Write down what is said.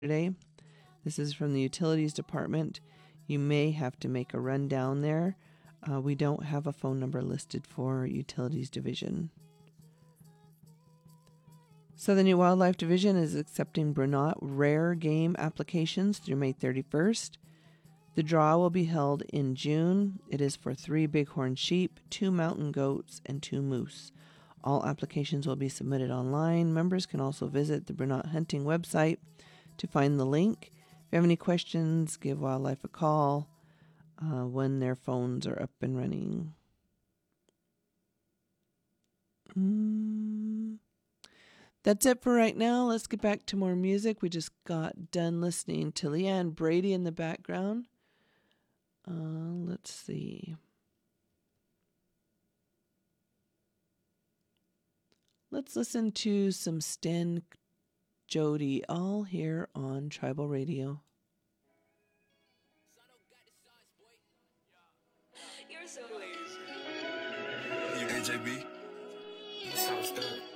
today. This is from the Utilities Department. You may have to make a run down there. We don't have a phone number listed for Utilities Division. Southern New Wildlife Division is accepting Bernat rare game applications through May 31st. The draw will be held in June. It is for 3 bighorn sheep, 2 mountain goats, and 2 moose. All applications will be submitted online. Members can also visit the Bernat Hunting website to find the link. If you have any questions, give Wildlife a call when their phones are up and running. That's it for right now. Let's get back to more music. We just got done listening to Leanne Brady in the background. Let's see. Let's listen to some Stan Jody, all here on Tribal Radio. You're so lazy. You AJB? That sounds good.